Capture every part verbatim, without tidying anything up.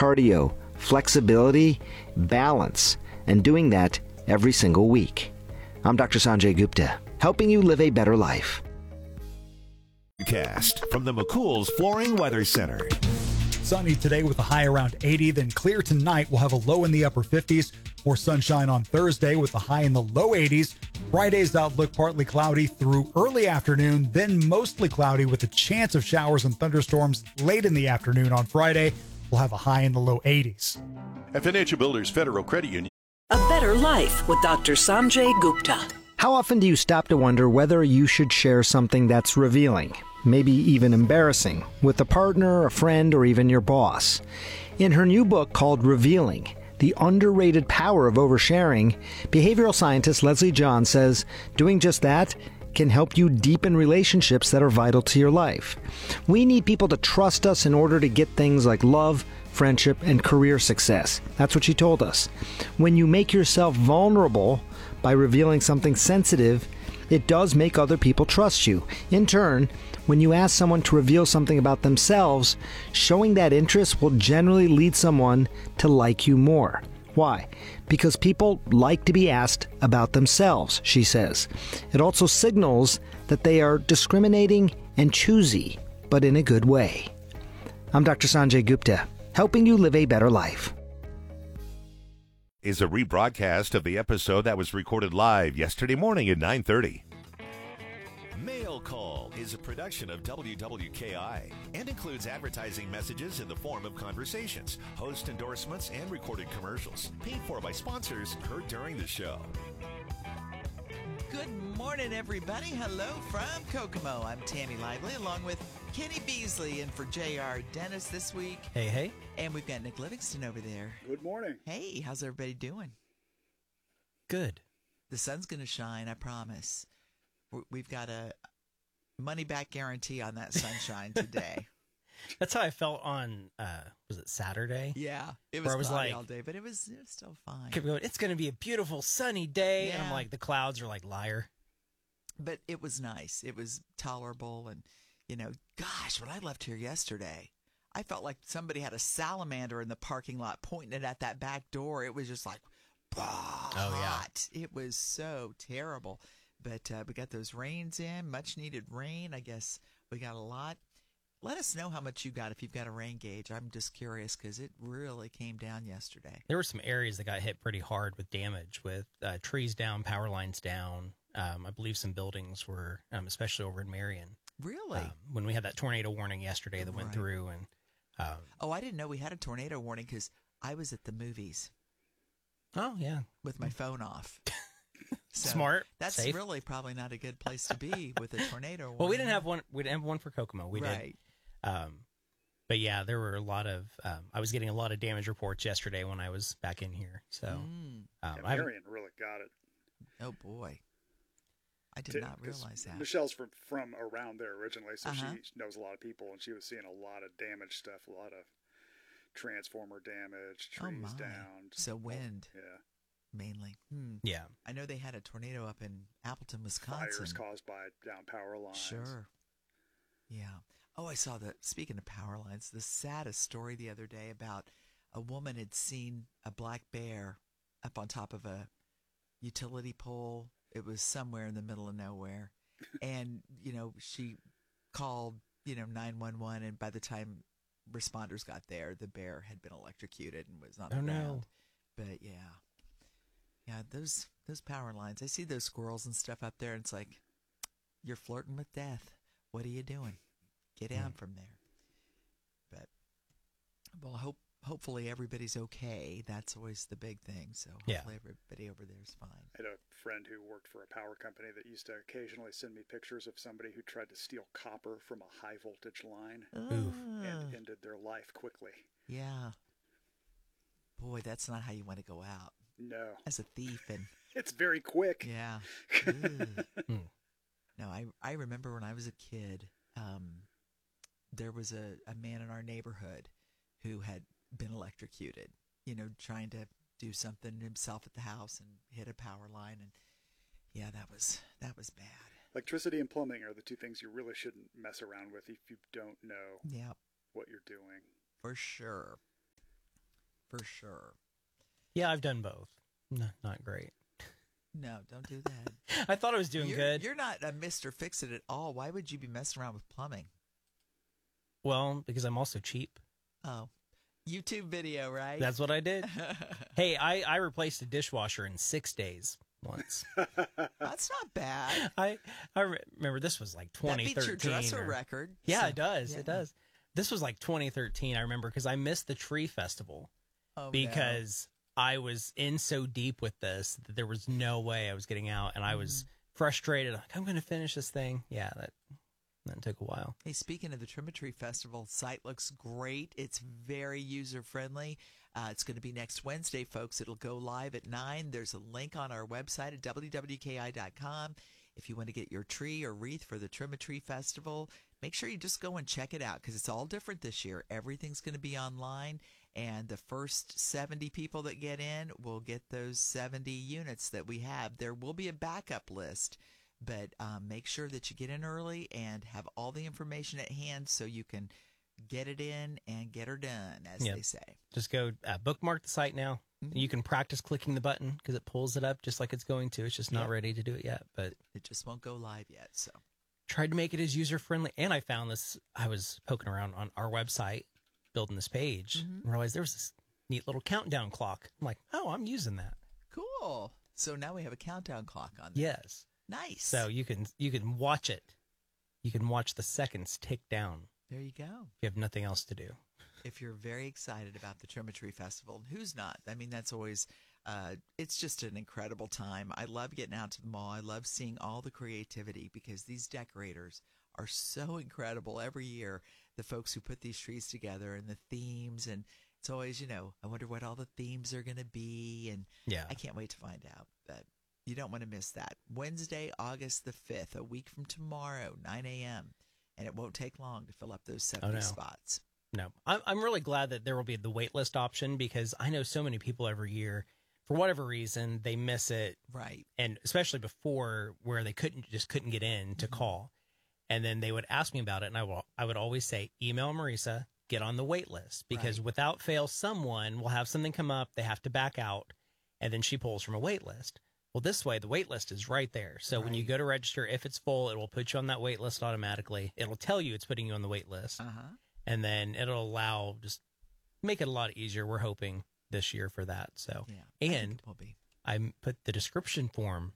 cardio, flexibility, balance, and doing that every single week. I'm Doctor Sanjay Gupta, helping you live a better life. Cast from the McCool's Flooring Weather Center. Sunny today with a high around eighty, then clear tonight. We'll have a low in the upper fifties. More sunshine on Thursday with a high in the low eighties. Friday's outlook partly cloudy through early afternoon, then mostly cloudy with a chance of showers and thunderstorms late in the afternoon on Friday. We'll have a high in the low eighties. At Financial Builders Federal Credit Union. A better life with Doctor Sanjay Gupta. How often do you stop to wonder whether you should share something that's revealing, maybe even embarrassing, with a partner, a friend, or even your boss? In her new book called Revealing, The Underrated Power of Oversharing, behavioral scientist Leslie John says doing just that can help you deepen relationships that are vital to your life. We need people to trust us in order to get things like love, friendship, and career success. That's what she told us. When you make yourself vulnerable by revealing something sensitive, it does make other people trust you. In turn, when you ask someone to reveal something about themselves, showing that interest will generally lead someone to like you more. Why? Because people like to be asked about themselves, she says. It also signals that they are discriminating and choosy, but in a good way. I'm Doctor Sanjay Gupta, helping you live a better life. Is a rebroadcast of the episode that was recorded live yesterday morning at nine thirty. Mail Call is a production of W W K I and includes advertising messages in the form of conversations, host endorsements, and recorded commercials, paid for by sponsors heard during the show. Good morning, everybody. Hello from Kokomo. I'm Tammy Lively, along with Kenny Beasley, and for J R Dennis this week. Hey, hey. And we've got Nick Livingston over there. Good morning. Hey, how's everybody doing? Good. The sun's going to shine, I promise. We've got a money-back guarantee on that sunshine today. That's how I felt on, uh, was it Saturday? Yeah, it was, I was cloudy like, all day, but it was, it was still fine. Kept going, it's going to be a beautiful sunny day. Yeah. And I'm like, the clouds are like, liar. But it was nice. It was tolerable. And, you know, gosh, when I left here yesterday, I felt like somebody had a salamander in the parking lot pointing it at that back door. It was just like, bah, oh, hot. Yeah. It was so terrible. But uh, we got those rains in, much needed rain. I guess we got a lot. Let us know how much you got if you've got a rain gauge. I'm just curious because it really came down yesterday. There were some areas that got hit pretty hard with damage, with uh, trees down, power lines down. Um, I believe some buildings were, um, especially over in Marion. Really? Um, when we had that tornado warning yesterday that went right. through. and um, Oh, I didn't know we had a tornado warning because I was at the movies. Oh, yeah. With my phone off. So Smart. That's safe. Really probably not a good place to be with a tornado warning. Well, we didn't have one. We didn't have one for Kokomo. We right. did. Um, but yeah, there were a lot of. Um, I was getting a lot of damage reports yesterday when I was back in here. So, mm. um, yeah, Marion really got it. Oh boy, I did to, not realize that. Michelle's from from around there originally, so uh-huh. she knows a lot of people, and she was seeing a lot of damage stuff, a lot of transformer damage, trees oh my. down. So wind. Oh, yeah. Mainly. Hmm. Yeah. I know they had a tornado up in Appleton, Wisconsin. Fires caused by down power lines. Sure. Yeah. Oh, I saw the, speaking of power lines, the saddest story the other day about a woman had seen a black bear up on top of a utility pole. It was somewhere in the middle of nowhere. And, you know, she called, you know, nine one one, and by the time responders got there, the bear had been electrocuted and was on the oh, ground. No. But, yeah. Yeah, those those power lines. I see those squirrels and stuff up there, and it's like, you're flirting with death. What are you doing? Get down mm. from there. But, well, hope hopefully everybody's okay. That's always the big thing. So hopefully yeah. everybody over there is fine. I had a friend who worked for a power company that used to occasionally send me pictures of somebody who tried to steal copper from a high voltage line uh, and ended their life quickly. Yeah. Boy, that's not how you want to go out. No. As a thief. And it's very quick. Yeah. hmm. No, I, I remember when I was a kid, um, there was a, a man in our neighborhood who had been electrocuted, you know, trying to do something himself at the house and hit a power line. And yeah, that was, that was bad. Electricity and plumbing are the two things you really shouldn't mess around with if you don't know yep. what you're doing. For sure. for sure. Yeah, I've done both. No, not great. No, don't do that. I thought I was doing you're, good. You're not a Mister Fix-It at all. Why would you be messing around with plumbing? Well, because I'm also cheap. Oh, YouTube video, right? That's what I did. Hey, I, I replaced a dishwasher in six days once. That's not bad. I I re- remember this was like twenty thirteen. That beats your dresser or, record. Yeah, so, it does. yeah. It does. This was like twenty thirteen, I remember, because I missed the tree festival oh, because no. I was in so deep with this that there was no way I was getting out, and I mm-hmm. was frustrated. Like, I'm going to finish this thing. Yeah, that that took a while. Hey, speaking of the Tree Festival, site looks great. It's very user-friendly. Uh, it's going to be next Wednesday, folks. It'll go live at nine. There's a link on our website at W W K I dot com. If you want to get your tree or wreath for the Tree Festival, make sure you just go and check it out because it's all different this year. Everything's going to be online, and the first seventy people that get in will get those seventy units that we have. There will be a backup list, but um, make sure that you get in early and have all the information at hand so you can get it in and get her done, as Yep. they say. Just go uh, bookmark the site now. Mm-hmm. You can practice clicking the button because it pulls it up just like it's going to. It's just not Yep. ready to do it yet, but It just won't go live yet. So tried to make it as user-friendly. And I found this, I was poking around on our website, building this page, Mhm. and realized there was this neat little countdown clock. I'm like, oh, I'm using that. cool. So now we have a countdown clock on there. Yes. Nice. So you can you can watch it. You can watch the seconds tick down there you go. if you have nothing else to do. If you're very excited about the Tree Festival, and who's not? I mean, that's always, uh, it's just an incredible time. I love getting out to the mall. I love seeing all the creativity because these decorators are so incredible every year. The folks who put these trees together and the themes, and it's always, you know, I wonder what all the themes are going to be, and Yeah. I can't wait to find out. But you don't want to miss that. Wednesday, August the fifth, a week from tomorrow, nine a.m., and it won't take long to fill up those seventy no. spots. No, I'm I'm really glad that there will be the wait list option because I know so many people every year, for whatever reason, they miss it. Right. And especially before where they couldn't just couldn't get in to Mm-hmm. call. And then they would ask me about it. And I will, I would always say, email Marisa, get on the wait list because Right. without fail, someone will have something come up. They have to back out and then she pulls from a wait list. Well, this way, the wait list is right there. So when you Right. go to register, if it's full, it will put you on that wait list automatically. It'll tell you it's putting you on the wait list. Uh-huh. And then it'll allow, just make it a lot easier. We're hoping this year for that. So, Yeah. I think and it will be. I put the description form.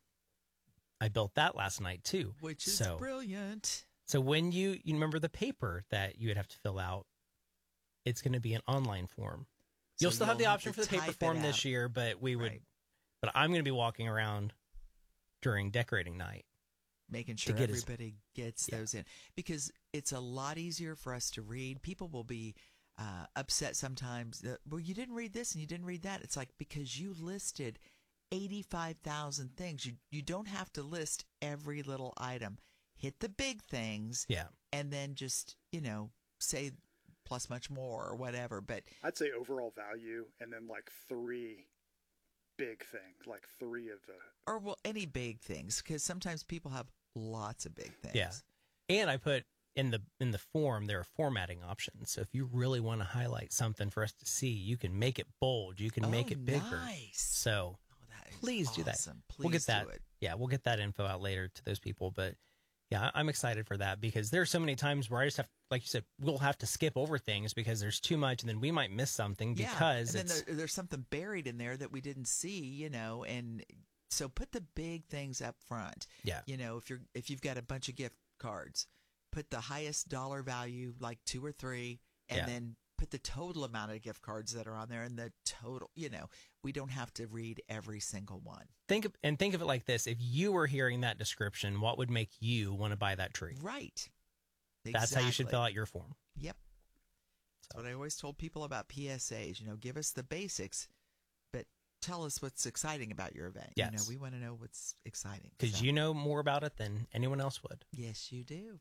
I built that last night too. Which is so, brilliant. So when you, you remember the paper that you would have to fill out, it's going to be an online form. So You'll still have the you'll option to for the paper type it form out. this year, but we would, Right. but I'm going to be walking around during decorating night. Making sure get his- everybody gets Yeah. those in. Because it's a lot easier for us to read. People will be uh, upset sometimes. That, well, you didn't read this and you didn't read that. It's like, because you listed eighty-five thousand things. You, you don't have to list every little item. Hit the big things. Yeah. And then just, you know, say plus much more or whatever. But I'd say overall value and then like three big things, like three of the. or well, any big things, because sometimes people have lots of big things. Yeah. And I put in the, in the form, there are formatting options. So if you really want to highlight something for us to see, you can make it bold. You can make Oh, it bigger. nice. So Oh, that is please do that. awesome. we'll get Please that. do it. Yeah, we'll get that info out later to those people. But yeah, I- I'm excited for that because there are so many times where I just have, like you said, we'll have to skip over things because there's too much, and then we might miss something because yeah. and it's then there, there's something buried in there that we didn't see, you know, and so put the big things up front. yeah, You know, if you're if you've got a bunch of gift cards, put the highest dollar value, like two or three, and Yeah. then put the total amount of gift cards that are on there and the total, you know, we don't have to read every single one. think of, and think of it like this: if you were hearing that description, what would make you want to buy that tree? Right. That's how you should Exactly. fill out your form. Yep. That's what I always told people about P S As. You know, give us the basics, but tell us what's exciting about your event. You know, Yes. we want to know what's exciting. Because So- you know more about it than anyone else would. Yes, you do.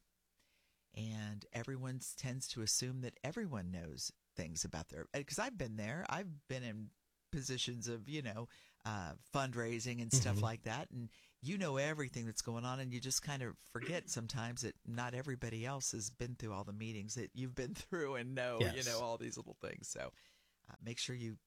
And everyone tends to assume that everyone knows things about their, because I've been there. I've been in positions of, you know, uh, fundraising and stuff Mhm. like that. And you know everything that's going on, and you just kind of forget sometimes that not everybody else has been through all the meetings that you've been through and know, you Yes. know, all these little things. So uh, make sure you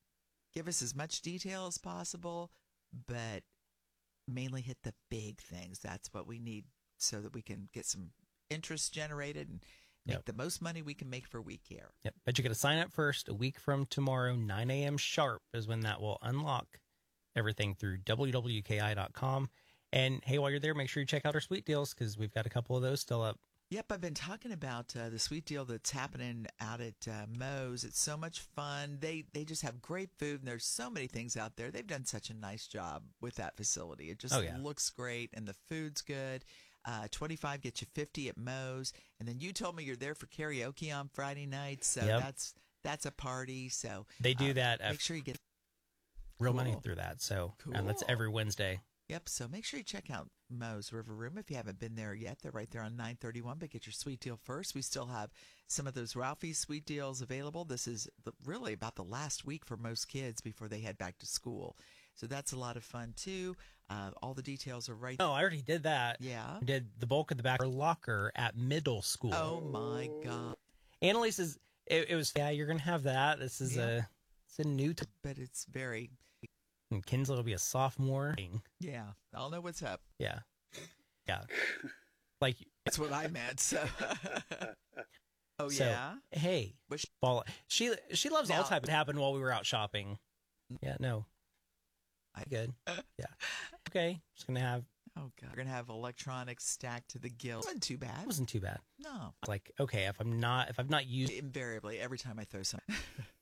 give us as much detail as possible, but mainly hit the big things. That's what we need so that we can get some interest generated and make yep. the most money we can make for We Care. Yep. But you got to sign up first. A week from tomorrow, nine a.m. sharp is when that will unlock everything through W W K I dot com. And hey, while you're there, make sure you check out our sweet deals because we've got a couple of those still up. Yep, I've been talking about uh, the sweet deal that's happening out at uh, Moe's. It's so much fun. They they just have great food, and there's so many things out there. They've done such a nice job with that facility. It just oh, yeah. looks great, and the food's good. Uh, twenty-five gets you fifty at Moe's, and then you told me you're there for karaoke on Friday night, so yep. that's that's a party. So they do uh, that. Make sure you get real cool. money through that. So cool. and that's every Wednesday. Yep, so make sure you check out Moe's River Room if you haven't been there yet. They're right there on nine thirty-one, but get your sweet deal first. We still have some of those Ralphie's sweet deals available. This is the, really about the last week for most kids before they head back to school. So that's a lot of fun, too. Uh, all the details are right there. Oh, I already did that. Yeah? I did the bulk of the back locker at middle school. Oh, my God. Annalise is, it, it was, yeah, you're going to have that. This is yeah. a, it's a new. T- but it's very... And Kinsley will be a sophomore. Yeah, I'll know what's up. Yeah, yeah. Like that's what I meant. So. oh so, yeah. Hey, Which, fall. She she loves now, all types. It happened while we were out shopping. Yeah, no. I good. Yeah. Okay. Just gonna have. Oh God. We're gonna have electronics stacked to the gills. Wasn't too bad. It wasn't too bad. No. Like okay, if I'm not if I've not used invariably every time I throw something.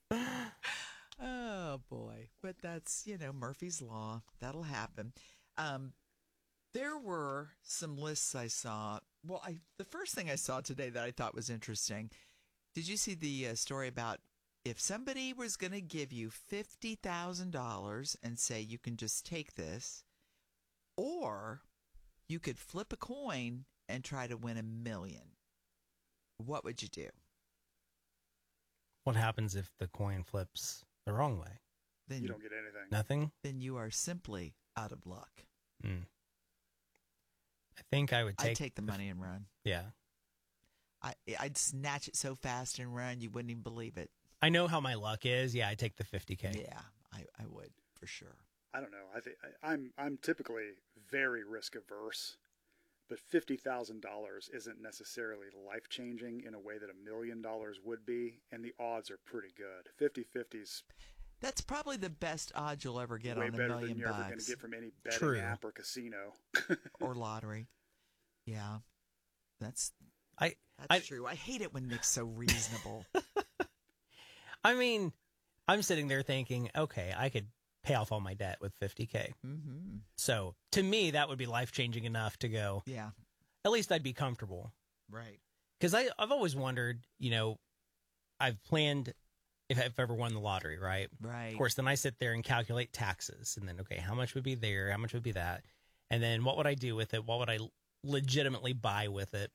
Oh, boy. But that's, you know, Murphy's Law. That'll happen. Um, there were some lists I saw. Well, I the first thing I saw today that I thought was interesting, did you see the uh, story about if somebody was going to give you fifty thousand dollars and say you can just take this, or you could flip a coin and try to win a million? What would you do? What happens if the coin flips the wrong way? Then you don't get anything. Nothing? Then you are simply out of luck. Mm. I think I would take... I'd take the money and run. Yeah. I, I'd snatch it so fast and run, you wouldn't even believe it. I know how my luck is. Yeah, I'd take the fifty K. Yeah, I, I would, for sure. I don't know. I think I'm I'm typically very risk averse, but fifty thousand dollars isn't necessarily life changing in a way that a million dollars would be, and the odds are pretty good. fifty-fifty's That's probably the best odds you'll ever get way on a better million than you're bucks. ever going to get from any betting True. app or casino or lottery. Yeah, that's I. That's I, true. I hate it when Nick's so reasonable. I mean, I'm sitting there thinking, okay, I could pay off all my debt with fifty K. Mm-hmm. So to me, that would be life-changing enough to go, yeah, at least I'd be comfortable. Right. Because I've always wondered, you know, I've planned if I've ever won the lottery, right? Right. Of course, then I sit there and calculate taxes. And then, okay, how much would be there? How much would be that? And then what would I do with it? What would I legitimately buy with it?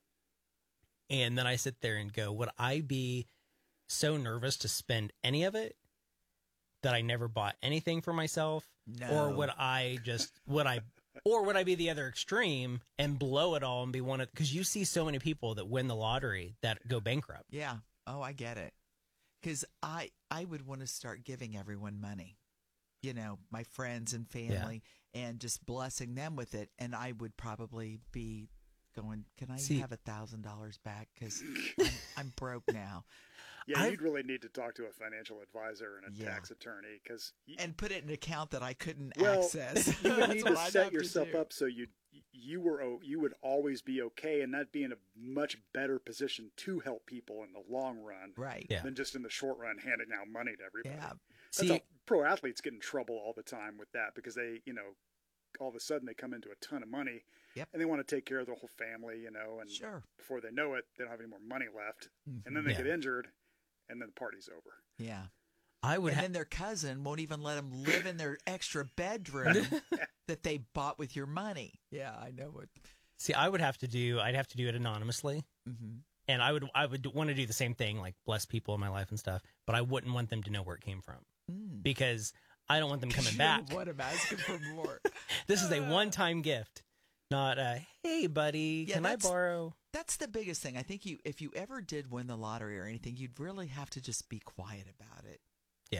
And then I sit there and go, would I be so nervous to spend any of it that I never bought anything for myself? No. Or would I just, would I, or would I be the other extreme and blow it all and be one of, because you see so many people that win the lottery that go bankrupt. Yeah. Oh, I get it. Because I, I would want to start giving everyone money, you know, my friends and family, yeah. and just blessing them with it. And I would probably be going, can I see, have a thousand dollars back? Because I'm, I'm broke now. Yeah, I've, you'd really need to talk to a financial advisor and a yeah. tax attorney, because and put it in an account that I couldn't well, access. You would need to set yourself to up so you you were you would always be okay, and that'd be in a much better position to help people in the long run, right? Yeah. Than just in the short run handing out money to everybody. Yeah. That's See, all, pro athletes get in trouble all the time with that because they, you know, all of a sudden they come into a ton of money. Yep. And they want to take care of their whole family, you know, and sure. before they know it, they don't have any more money left, mm-hmm. and then they yeah. get injured. And then the party's over. Yeah. I would and ha- then their cousin won't even let them live in their extra bedroom that they bought with your money. Yeah, I know it. See, I would have to do, I'd have to do it anonymously. Mm-hmm. And I would, I would want to do the same thing, like bless people in my life and stuff, but I wouldn't want them to know where it came from mm. because I don't want them coming back. What am asking for more? This is a one-time gift, not a, hey buddy, yeah, can I borrow? That's the biggest thing. I think you, if you ever did win the lottery or anything, you'd really have to just be quiet about it. Yeah.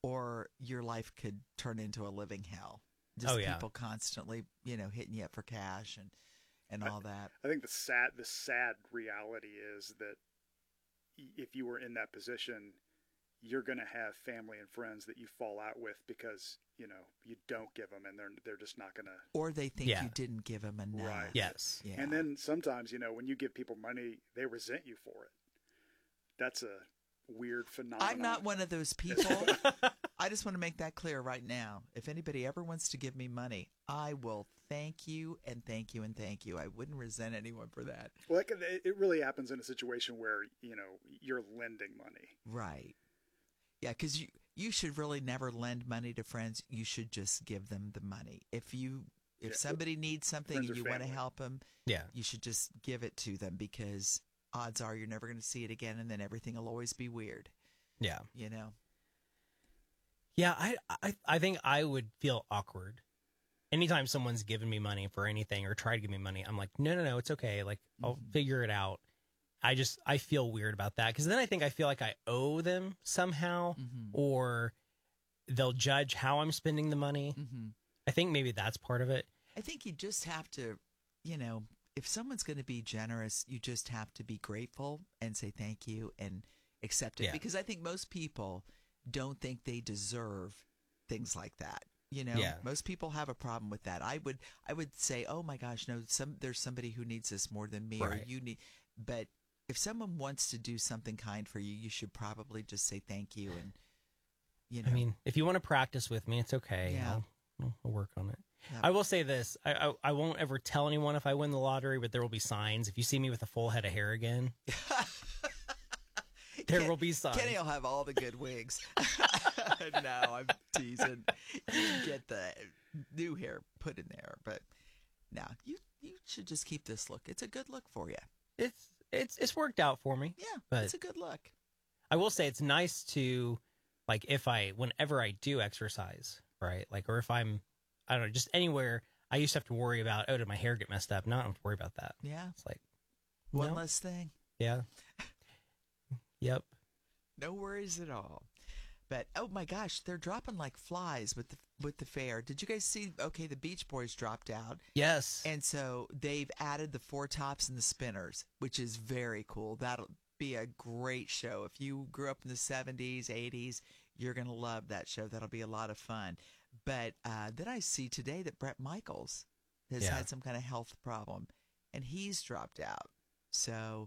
or your life could turn into a living hell. Just Oh, yeah. people constantly, you know, hitting you up for cash and, and all that. I think the sad the sad reality is that if you were in that position, you're going to have family and friends that you fall out with because, you know, you don't give them and they're they're just not going to. Or they think Yeah. you didn't give them enough. Right. Yes. Yeah. And then sometimes, you know, when you give people money, they resent you for it. That's a weird phenomenon. I'm not one of those people. I just want to make that clear right now. If anybody ever wants to give me money, I will thank you and thank you and thank you. I wouldn't resent anyone for that. Well, it, can- it really happens in a situation where, you know, you're lending money. Right. Yeah, because you, you should really never lend money to friends. You should just give them the money. If you if Yeah. somebody needs something Friends and or you want to family. help them, Yeah. you should just give it to them because odds are you're never going to see it again, and then everything will always be weird. Yeah. You know? Yeah, I, I I think I would feel awkward. Anytime someone's given me money for anything or tried to give me money, I'm like, no, no, no, it's okay. Like, I'll Mhm. figure it out. I just, I feel weird about that because then I think I feel like I owe them somehow Mhm. or they'll judge how I'm spending the money. Mm-hmm. I think maybe that's part of it. I think you just have to, you know, if someone's going to be generous, you just have to be grateful and say thank you and accept it. Yeah. Because I think most people don't think they deserve things like that. You know, Yeah. most people have a problem with that. I would, I would say, oh my gosh, no, some there's somebody who needs this more than me, or Right. you need. But if someone wants to do something kind for you, you should probably just say thank you and, you know, I mean, if you want to practice with me, it's okay. Yeah. I'll, I'll, I'll work on it. Yeah. I will say this. I, I I won't ever tell anyone if I win the lottery, but there will be signs. If you see me with a full head of hair again, there Ken- will be signs. Kenny will have all the good wigs. No, I'm teasing. You get the new hair put in there, but no, you you should just keep this look. It's a good look for you. It's it's it's worked out for me. Yeah, But- it's a good look. I will say it's nice to, like, if I, whenever I do exercise, right? Like, or if I'm, I don't know, just anywhere, I used to have to worry about, oh, did my hair get messed up? Now I don't have to worry about that. Yeah, It's like, one no. less thing. Yeah. Yep. No worries at all. But oh my gosh, they're dropping like flies with the with the fair. Did you guys see? Okay, the Beach Boys dropped out. Yes. And so they've added the Four Tops and the Spinners, which is very cool. That'll be a great show. If you grew up in the seventies, eighties, you're going to love that show. That'll be a lot of fun. But uh, then I see today that Bret Michaels has Yeah. had some kind of health problem, and he's dropped out. So,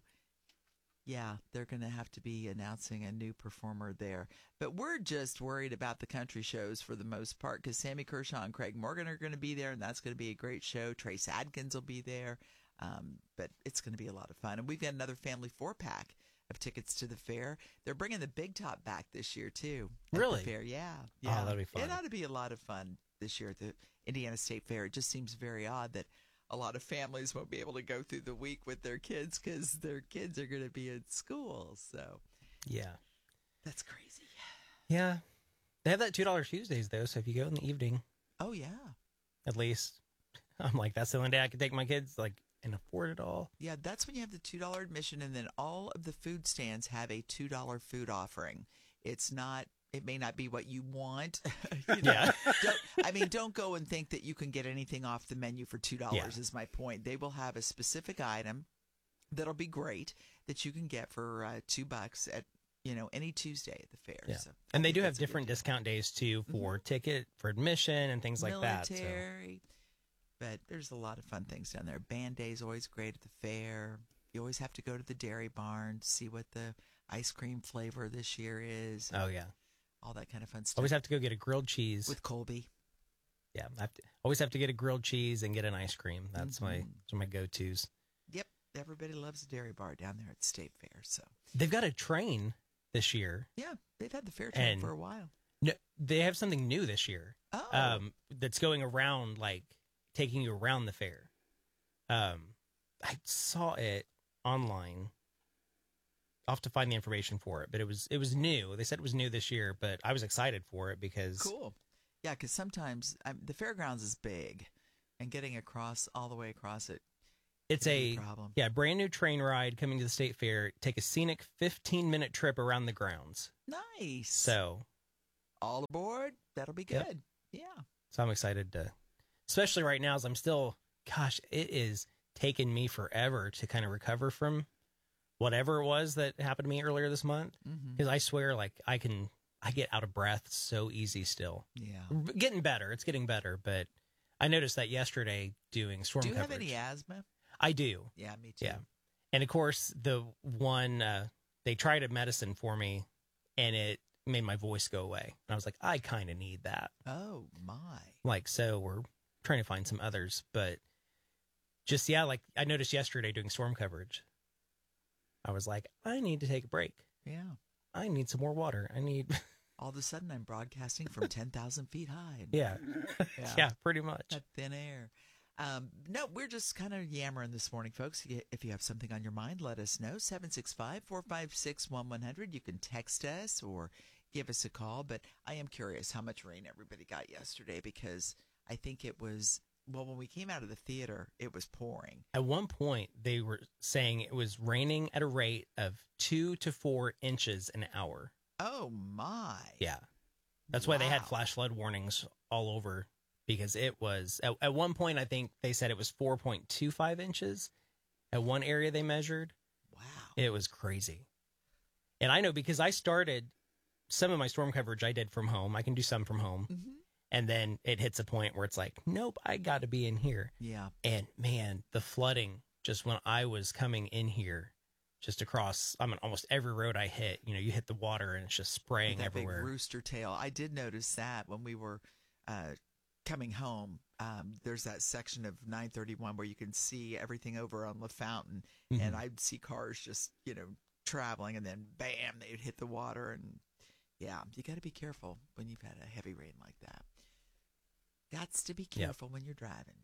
yeah, they're going to have to be announcing a new performer there. But we're just worried about the country shows for the most part because Sammy Kershaw and Craig Morgan are going to be there, and that's going to be a great show. Trace Adkins will be there. Um, but it's going to be a lot of fun. And we've got another family four-pack of tickets to the fair. They're bringing the Big Top back this year, too. at Really? The fair. Yeah. Oh, yeah. that'd be fun. It ought to be a lot of fun this year at the Indiana State Fair. It just seems very odd that a lot of families won't be able to go through the week with their kids because their kids are going to be in school. So Yeah. that's crazy. Yeah. They have that two dollar Tuesdays, though. So if you go in the evening, Oh, yeah. at least, I'm like, that's the only day I can take my kids, like, and afford it all. Yeah, that's when you have the two dollar admission, and then all of the food stands have a two dollar food offering. It's not, it may not be what you want. you know? Yeah. Don't, I mean, don't go and think that you can get anything off the menu for two dollars Yeah. is my point. They will have a specific item that'll be great that you can get for uh, two bucks at, you know, any Tuesday at the fair. Yeah. So I And they think do have that's a good different deal. discount days, too, for ticket, for admission, and things like that. So. Military. But there's a lot of fun things down there. Band Day is always great at the fair. You always have to go to the Dairy Barn to see what the ice cream flavor this year is. Oh, yeah. All that kind of fun stuff. Always have to go get a grilled cheese. with Colby. Yeah, I have to, always have to get a grilled cheese and get an ice cream. That's my Mhm. those are my go-tos. Yep. Everybody loves the Dairy Bar down there at State Fair. So, They've got a train this year. yeah, they've had the fair train And- for a while. No, they have something new this year. Oh. Um, that's going around, like taking you around the fair. Um, I saw it online. I'll have to find the information for it, but it was it was new. They said it was new this year, but I was excited for it because Cool. Yeah, because sometimes um, the fairgrounds is big, and getting across all the way across it. it's can be a problem. yeah brand new train ride coming to the state fair. Take a scenic fifteen minute trip around the grounds. Nice. So All aboard. That'll be good. Yep. Yeah. So I'm excited to, especially right now, as I'm still, gosh, it is taking me forever to kind of recover from whatever it was that happened to me earlier this month. Because Mhm. I swear, like, I can, I get out of breath so easy still. Yeah. Getting better. It's getting better. But I noticed that yesterday doing storm Do you coverage. have any asthma? I do. Yeah, me too. Yeah. And of course, the one, uh, they tried a medicine for me and it made my voice go away. And I was like, I kind of need that. Oh, my. Like, so we're trying to find some others. But just, yeah, like I noticed yesterday doing storm coverage, I was like, I need to take a break. Yeah. I need some more water. I need. All of a sudden, I'm broadcasting from ten thousand feet high. And Yeah. Yeah. Yeah, pretty much. That thin air. Um, no, we're just kind of yammering this morning, folks. If you have something on your mind, let us know. seven six five, four five six, one one zero zero. You can text us or give us a call. But I am curious how much rain everybody got yesterday, because I think it was, well, when we came out of the theater, it was pouring. At one point, they were saying it was raining at a rate of two to four inches an hour. Oh, my. Yeah. That's why they had Wow. flash flood warnings all over, because it was, at, at one point, I think they said it was four point two five inches at one area they measured. Wow. It was crazy. And I know because I started some of my storm coverage I did from home. I can do some from home. Mm-hmm. And then it hits a point where it's like, nope, I got to be in here. Yeah. And man, the flooding, just when I was coming in here, just across, I mean, almost every road I hit, you know, you hit the water and it's just spraying That everywhere. big rooster tail. I did notice that when we were uh, coming home. Um, there's that section of nine thirty-one where you can see everything over on La Fountain, Mhm. and I'd see cars just, you know, traveling, and then bam, they'd hit the water. And yeah, you got to be careful when you've had a heavy rain like that. Gots to be careful when you're driving.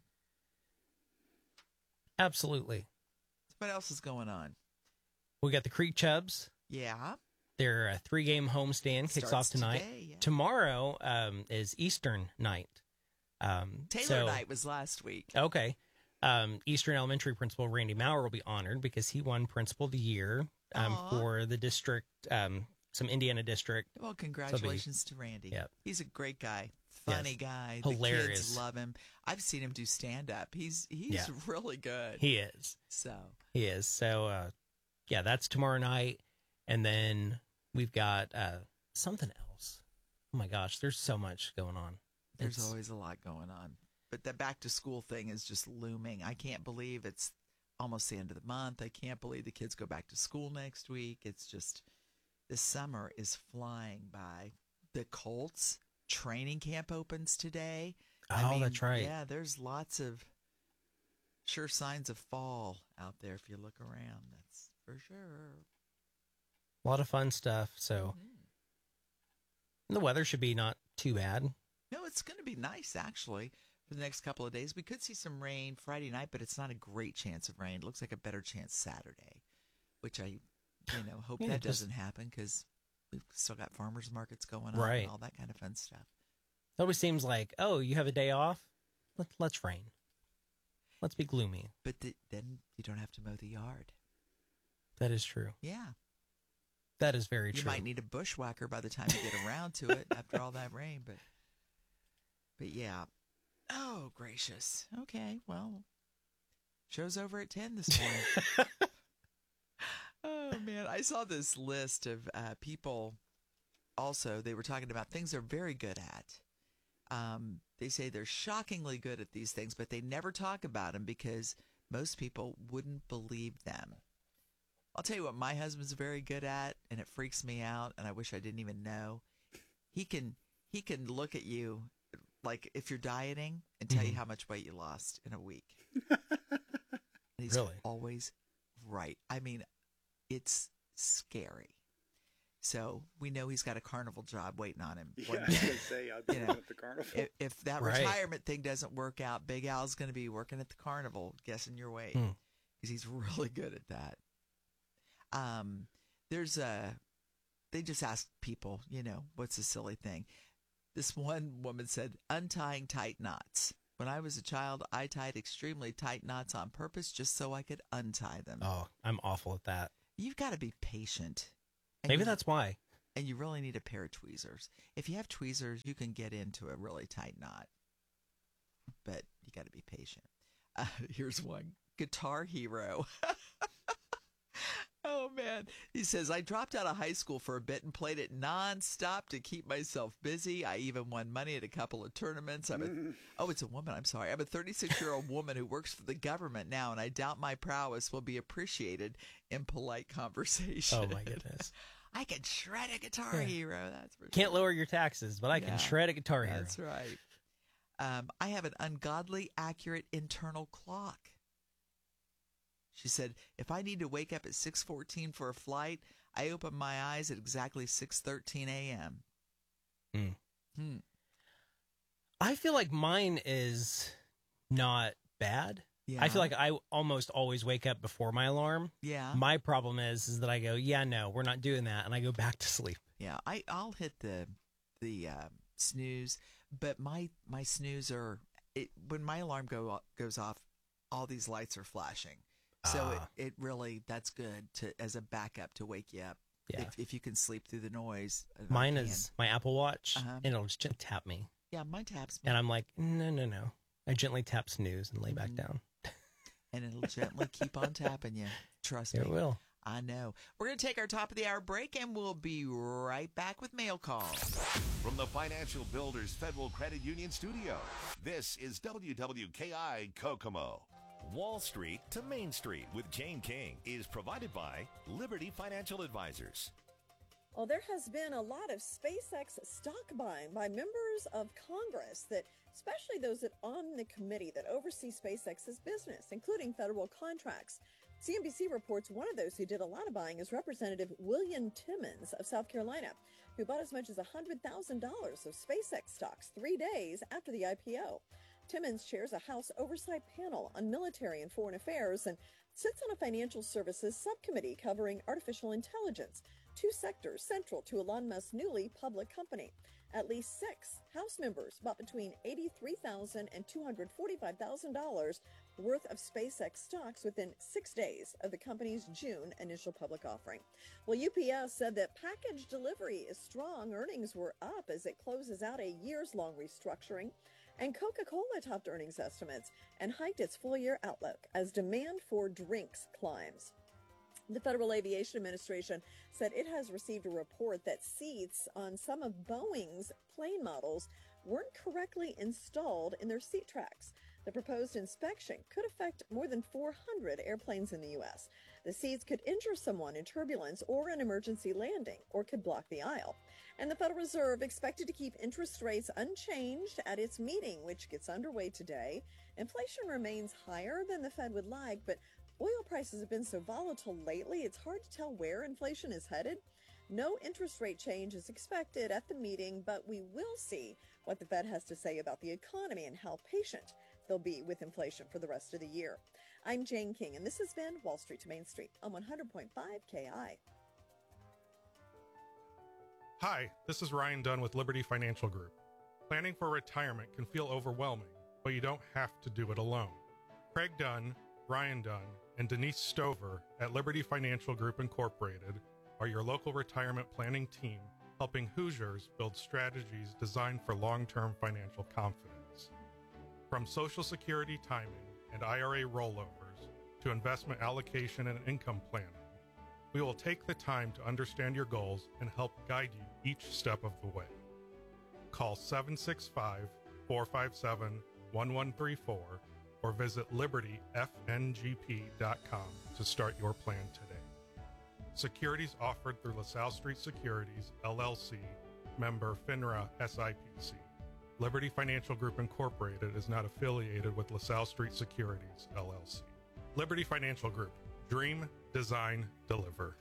Absolutely. What else is going on? We got the Creek Chubs. Yeah. Their uh, three-game homestand kicks Starts off tonight. today, yeah. Tomorrow um, is Eastern night. Um, Taylor so- night was last week. Okay. Um, Eastern Elementary Principal Randy Maurer will be honored because he won Principal of the Year um, Aw. for the district, um, some Indiana district. Well, congratulations to Randy. Yep. He's a great guy. Funny Yes. guy. The Hilarious. kids love him. I've seen him do stand up. He's he's Yeah. really good. He is. So He is. So, uh, yeah, that's tomorrow night. And then we've got uh, something else. Oh, my gosh. There's so much going on. there's It's- always a lot going on. But the back to school thing is just looming. I can't believe it's almost the end of the month. I can't believe the kids go back to school next week. It's just, this summer is flying by. The Colts training camp opens today. I Oh, mean, that's right. Yeah, there's lots of sure signs of fall out there if you look around. That's for sure. A lot of fun stuff. So Mhm. the weather should be not too bad. No, it's going to be nice, actually, for the next couple of days. We could see some rain Friday night, but it's not a great chance of rain. It looks like a better chance Saturday, which I, you know, hope Yeah, that just- doesn't happen because we've still got farmers markets going on Right. and all that kind of fun stuff. It always seems like, oh, you have a day off? Let, let's rain. Let's be gloomy. But th- then you don't have to mow the yard. That is true. Yeah. That is very You true. might need a bushwhacker by the time you get around to it after all that rain, but but yeah. Oh, gracious. Okay, well, show's over at ten this morning. Oh, man. I saw this list of uh, people also. They were talking about things they're very good at. Um, they say they're shockingly good at these things, but they never talk about them because most people wouldn't believe them. I'll tell you what my husband's very good at, and it freaks me out, and I wish I didn't even know. He can he can look at you like if you're dieting and tell you Mhm. how much weight you lost in a week. And he's Really? always right. I mean, it's scary. So we know he's got a carnival job waiting on him. Yeah, One I was day. going to say, I've been You know, at the carnival. If, if that Right. retirement thing doesn't work out, Big Al's going to be working at the carnival, guessing your weight, Hmm. because he's really good at that. Um, there's a, they just ask people, you know, what's a silly thing? This one woman said, untying tight knots. When I was a child, I tied extremely tight knots on purpose just so I could untie them. Oh, I'm awful at that. You've got to be patient. And Maybe you- that's why. And you really need a pair of tweezers. If you have tweezers, you can get into a really tight knot. But you got to be patient. Uh, here's one. Guitar Hero. Oh, man. He says, I dropped out of high school for a bit and played it nonstop to keep myself busy. I even won money at a couple of tournaments. I'm a, oh, it's a woman. I'm sorry. I'm a thirty-six-year-old woman who works for the government now, and I doubt my prowess will be appreciated in polite conversation. Oh, my goodness. I can shred a Guitar Yeah. Hero. That's for Can't sure. lower your taxes, but I Yeah. can shred a Guitar Hero. That's right. Um, I have an ungodly accurate internal clock. She said, if I need to wake up at six fourteen for a flight, I open my eyes at exactly six thirteen a.m. Mm. Hmm. I feel like mine is not bad. Yeah. I feel like I almost always wake up before my alarm. Yeah. My problem is is that I go, yeah, no, we're not doing that, and I go back to sleep. Yeah, I, I'll hit the the uh, snooze, but my my snooze are it, when my alarm go goes off, all these lights are flashing. So Ah. it, it really that's good to as a backup to wake you up. Yeah. If if you can sleep through the noise. and I Mine can. is my Apple Watch, Uh-huh. and it'll just tap me, Yeah, mine taps me. and I'm like, no, no, no. I gently tap snooze and lay back Mhm. down. And it'll gently keep on tapping you. Trust It me. will. I know. We're going to take our top of the hour break, and we'll be right back with mail calls. From the Financial Builders Federal Credit Union studio, this is W W K I Kokomo. Wall Street to Main Street with Jane King is provided by Liberty Financial Advisors. Well, there has been a lot of SpaceX stock buying by members of Congress, that especially those that on the committee that oversee SpaceX's business, including federal contracts. C N B C reports one of those who did a lot of buying is Representative William Timmons of South Carolina, who bought as much as one hundred thousand dollars of SpaceX stocks three days after the I P O. Timmons chairs a House Oversight Panel on Military and Foreign Affairs and sits on a financial services subcommittee covering artificial intelligence, two sectors central to Elon Musk's newly public company. At least six House members bought between eighty-three thousand dollars and two hundred forty-five thousand dollars worth of SpaceX stocks within six days of the company's June initial public offering. Well, U P S said that package delivery is strong. Earnings were up as it closes out a years-long restructuring. And Coca-Cola topped earnings estimates and hiked its full-year outlook as demand for drinks climbs. The Federal Aviation Administration said it has received a report that seats on some of Boeing's plane models weren't correctly installed in their seat tracks. The proposed inspection could affect more than four hundred airplanes in the U S. The seats could injure someone in turbulence or an emergency landing, or could block the aisle. And the Federal Reserve expected to keep interest rates unchanged at its meeting, which gets underway today. Inflation remains higher than the Fed would like, but oil prices have been so volatile lately, it's hard to tell where inflation is headed. No interest rate change is expected at the meeting, but we will see what the Fed has to say about the economy and how patient they'll be with inflation for the rest of the year. I'm Jane King, and this has been Wall Street to Main Street on one hundred point five K I. Hi, this is Ryan Dunn with Liberty Financial Group. Planning for retirement can feel overwhelming, but you don't have to do it alone. Craig Dunn, Ryan Dunn, and Denise Stover at Liberty Financial Group Incorporated are your local retirement planning team, helping Hoosiers build strategies designed for long-term financial confidence. From Social Security timing and I R A rollovers to investment allocation and income planning, we will take the time to understand your goals and help guide you each step of the way. Call seven six five, four five seven, one one three four or visit liberty f n g p dot com to start your plan today. Securities offered through LaSalle Street Securities, L L C, member FINRA S I P C. Liberty Financial Group Incorporated is not affiliated with LaSalle Street Securities, L L C. Liberty Financial Group. Dream, design, deliver.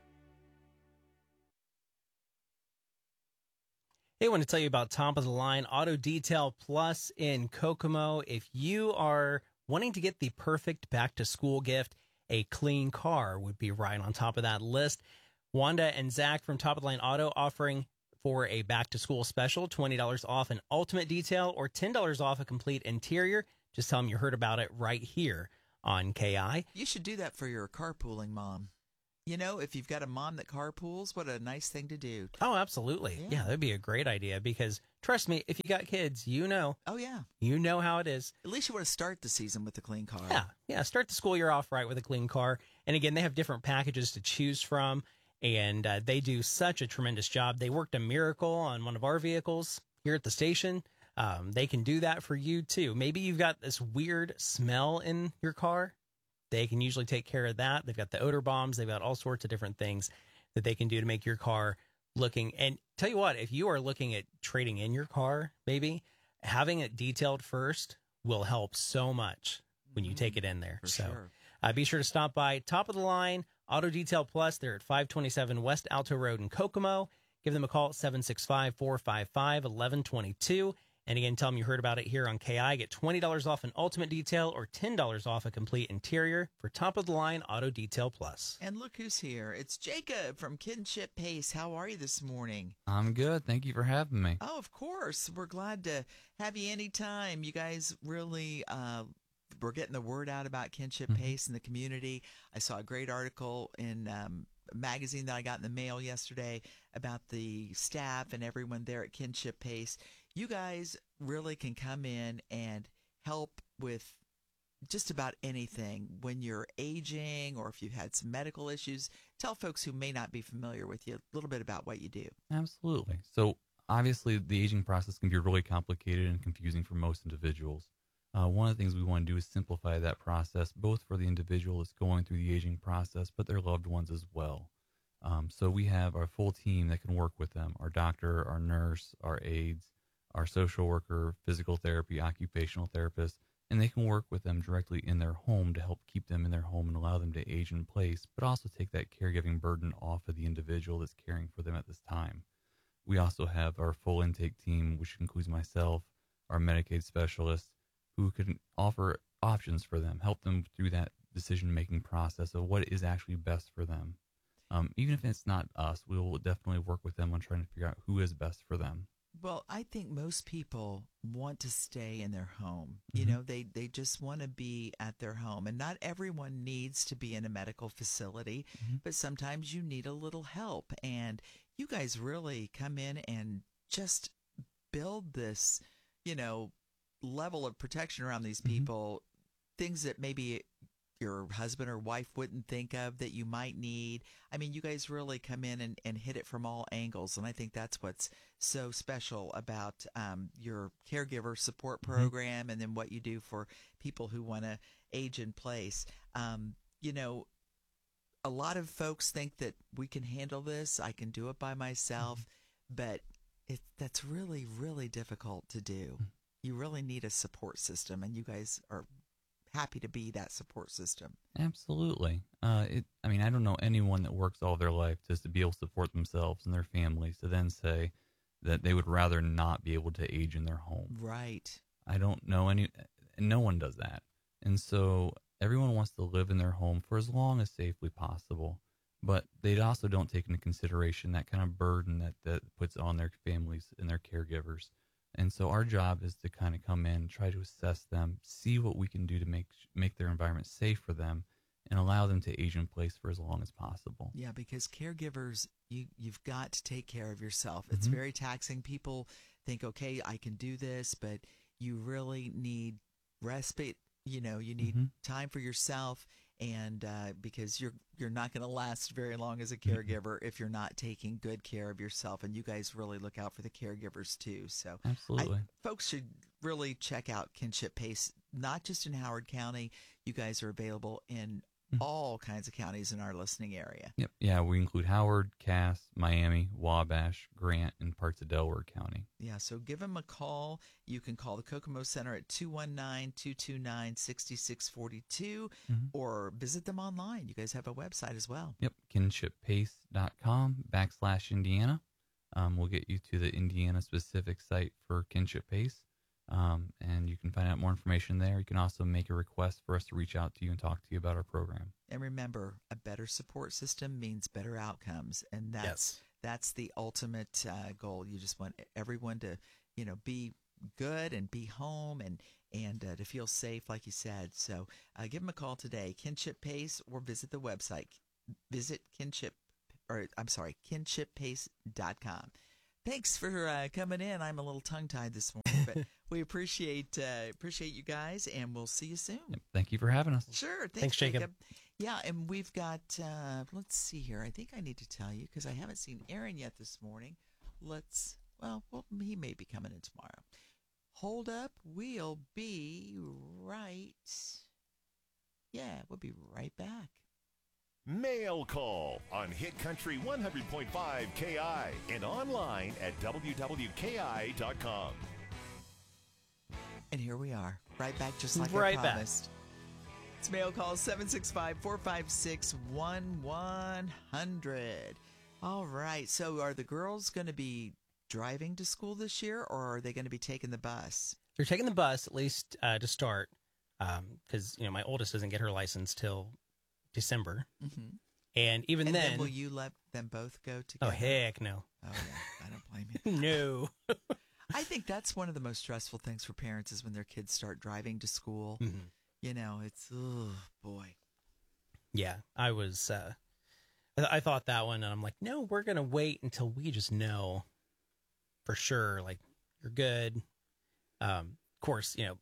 Hey, I want to tell you about top of the line Auto Detail Plus in Kokomo. If you are wanting to get the perfect back to school gift, a clean car would be right on top of that list. Wanda and Zach from Top of the Line Auto offering for a back to school special, twenty dollars off an ultimate detail or ten dollars off a complete interior. Just tell them you heard about it right here on K I. You should do that for your carpooling mom. You know, if you've got a mom that carpools, what a nice thing to do. Oh, absolutely. Yeah. Yeah, that'd be a great idea because trust me, if you got kids, you know. Oh, yeah. You know how it is. At least you want to start the season with a clean car. Yeah. Yeah. Start the school year off right with a clean car. And again, they have different packages to choose from. And uh, they do such a tremendous job. They worked a miracle on one of our vehicles here at the station. Um, they can do that for you too. Maybe you've got this weird smell in your car. They can usually take care of that. They've got the odor bombs. They've got all sorts of different things that they can do to make your car looking. And tell you what, if you are looking at trading in your car, maybe having it detailed first will help so much when you take it in there. For so sure. uh, be sure to stop by Top of the Line Auto Detail Plus. They're at five twenty-seven West Alto Road in Kokomo. Give them a call at seven six five, four five five, one one two two. And again, tell them you heard about it here on K I. Get twenty dollars off an ultimate detail or ten dollars off a complete interior for top-of-the-line Auto Detail Plus. And look who's here. It's Jacob from Kinship Pace. How are you this morning? I'm good. Thank you for having me. Oh, of course. We're glad to have you anytime. You guys really, uh, we're getting the word out about Kinship Mm-hmm. Pace in the community. I saw a great article in um, a magazine that I got in the mail yesterday about the staff and everyone there at Kinship Pace. You guys really can come in and help with just about anything when you're aging or if you've had some medical issues. Tell folks who may not be familiar with you a little bit about what you do. Absolutely. So obviously the aging process can be really complicated and confusing for most individuals. Uh, one of the things we want to do is simplify that process, both for the individual that's going through the aging process, but their loved ones as well. Um, so we have our full team that can work with them, our doctor, our nurse, our aides, our social worker, physical therapy, occupational therapist, and they can work with them directly in their home to help keep them in their home and allow them to age in place, but also take that caregiving burden off of the individual that's caring for them at this time. We also have our full intake team, which includes myself, our Medicaid specialist, who can offer options for them, help them through that decision-making process of what is actually best for them. Um, even if it's not us, we will definitely work with them on trying to figure out who is best for them. Well, I think most people want to stay in their home. You Mm-hmm. know, they, they just want to be at their home. And not everyone needs to be in a medical facility, Mm-hmm. but sometimes you need a little help. And you guys really come in and just build this, you know, level of protection around these Mm-hmm. people, things that maybe your husband or wife wouldn't think of that you might need. I mean, you guys really come in and, and hit it from all angles. And I think that's what's so special about um, your caregiver support program, mm-hmm. and then what you do for people who want to age in place. Um, you know, a lot of folks think that we can handle this. I can do it by myself, mm-hmm. but it, that's really, really difficult to do. Mm-hmm. You really need a support system, and you guys are happy to be that support system. Absolutely. Uh, it, I mean, I don't know anyone that works all their life just to be able to support themselves and their families to then say that they would rather not be able to age in their home. Right. I don't know any, no one does that. And so everyone wants to live in their home for as long as safely possible, but they also don't take into consideration that kind of burden that that puts on their families and their caregivers. And so our job is to kind of come in, try to assess them, see what we can do to make make their environment safe for them, and allow them to age in place for as long as possible. Yeah, because caregivers, you, you've got to take care of yourself. It's Mm-hmm. very taxing. People think, okay, I can do this, but you really need respite. You know, you need Mm-hmm. time for yourself, and uh, because you're you're not going to last very long as a Mm-hmm. caregiver if you're not taking good care of yourself. And you guys really look out for the caregivers too. So Absolutely. I, folks should really check out Kinship Pace, not just in Howard County. You guys are available in Mm-hmm. all kinds of counties in our listening area. Yep. Yeah, we include Howard, Cass, Miami, Wabash, Grant, and parts of Delaware County. Yeah, so give them a call. You can call the Kokomo Center at two one nine, two two nine, six six four two, Mm-hmm. or visit them online. You guys have a website as well. Yep, kinshippace.com backslash Indiana. Um, we'll get you to the Indiana-specific site for Kinship Pace, um, and you can find out more information there. You can also make a request for us to reach out to you and talk to you about our program. And remember, a better support system means better outcomes, and that's Yes. that's the ultimate uh, goal. You just want everyone to, you know, be good and be home and and uh, to feel safe, like you said. So uh, give them a call today, Kinship Pace, or visit the website visit kinship, or I'm sorry, kinship pace dot com. Thanks for uh, coming in. I'm a little tongue-tied this morning, but we appreciate uh, appreciate you guys, and we'll see you soon. Yep, thank you for having us. Sure. Thanks, Thanks, Jacob. Jacob. Yeah, and we've got, uh, let's see here. I think I need to tell you, because I haven't seen Aaron yet this morning. Let's, well, well, he may be coming in tomorrow. Hold up. We'll be right, yeah, we'll be right back. Mail Call on Hit Country one hundred point five K I and online at W W K I dot com. And here we are, right back just like Right I back. promised. It's Mail Call seven six five, four five six, one one zero zero. All right, so are the girls going to be driving to school this year, or are they going to be taking the bus? They're taking the bus, at least uh, to start, because, you know, my oldest doesn't get her license till December. Mm-hmm. And even and then, then will you let them both go oh, together? heck no. Oh, yeah, I don't blame you. No. I think that's one of the most stressful things for parents is when their kids start driving to school. Mhm. You know, it's, oh, boy. Yeah, I was, uh, I I thought that one, and I'm like, no, we're going to wait until we just know for sure, like, you're good. Um, of course, you know,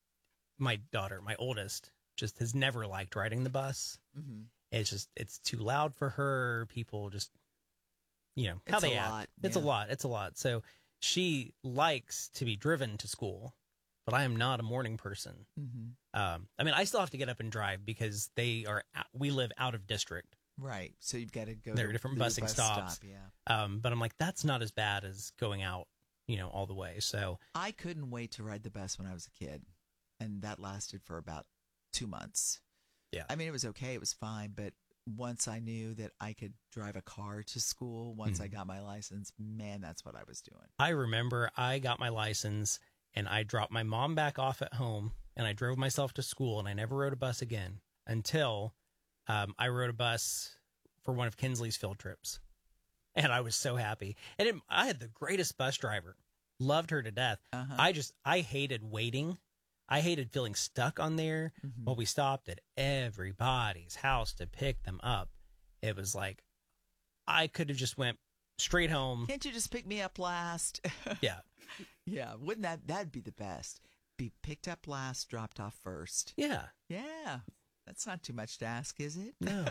my daughter, my oldest, just has never liked riding the bus. Mm-hmm. It's just, it's too loud for her. People just, you know, how It's they a act. lot, It's yeah. a lot. It's a lot. So she likes to be driven to school, but I am not a morning person. Mm-hmm. Um, I mean, I still have to get up and drive because they are, out- we live out of district. Right. So you've got to go There are to different the busing bus stops. Stop, yeah. Um, but I'm like, that's not as bad as going out, you know, all the way. So I couldn't wait to ride the bus when I was a kid, and that lasted for about two months. Yeah. I mean, it was okay. It was fine. But once I knew that I could drive a car to school, once I Mhm. got my license, man, that's what I was doing. I remember I got my license and I dropped my mom back off at home and I drove myself to school and I never rode a bus again until um, I rode a bus for one of Kinsley's field trips. And I was so happy. And it, I had the greatest bus driver. Loved her to death. Uh-huh. I just, I hated waiting. I hated feeling stuck on there. Mhm. When we stopped at everybody's house to pick them up, it was like, I could have just went straight home. Can't you just pick me up last? Yeah. Yeah. Wouldn't that, that'd be the best. Be picked up last, dropped off first. Yeah. Yeah. That's not too much to ask, is it? No.